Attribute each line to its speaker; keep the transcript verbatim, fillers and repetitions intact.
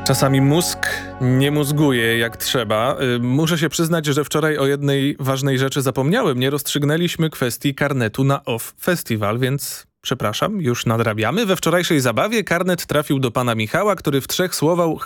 Speaker 1: Czasami mózg nie mózguje jak trzeba. Y, Muszę się przyznać, że wczoraj o jednej ważnej rzeczy zapomniałem. Nie rozstrzygnęliśmy kwestii karnetu na Off Festival, więc przepraszam, już nadrabiamy. We wczorajszej zabawie karnet trafił do pana Michała, który w trzech słowach,